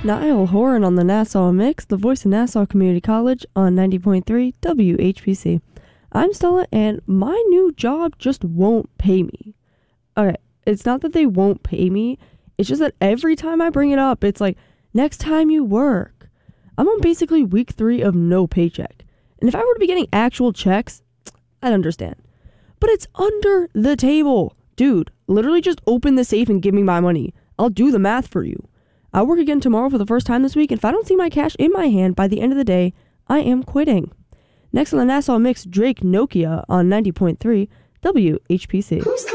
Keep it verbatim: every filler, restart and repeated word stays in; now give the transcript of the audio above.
Niall Horan on the Nassau Mix, the voice of Nassau Community College on ninety point three W H P C. I'm Stella, and my new job just won't pay me. Okay, it's not that they won't pay me, it's just that every time I bring it up, it's like, next time you work. I'm on basically week three of no paycheck. And if I were to be getting actual checks, I'd understand. But it's under the table. Dude, literally just open the safe and give me my money. I'll do the math for you. I work again tomorrow for the first time this week, and if I don't see my cash in my hand by the end of the day, I am quitting. Next on the Nassau Mix, Drake Nokia on ninety point three W H P C. Who's